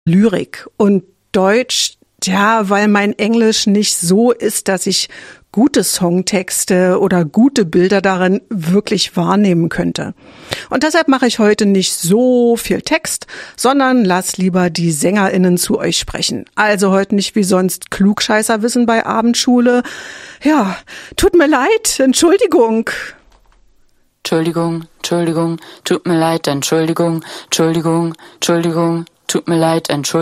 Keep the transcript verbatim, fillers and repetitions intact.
Lyrik und Deutsch, ja, weil mein Englisch nicht so ist, dass ich gute Songtexte oder gute Bilder darin wirklich wahrnehmen könnte. Und deshalb mache ich heute nicht so viel Text, sondern lass lieber die SängerInnen zu euch sprechen. Also heute nicht wie sonst Klugscheißerwissen bei Abendschule. Ja, tut mir leid, Entschuldigung. Entschuldigung, Entschuldigung, tut mir leid, Entschuldigung, Entschuldigung, Entschuldigung, tut mir leid, Entschuldigung.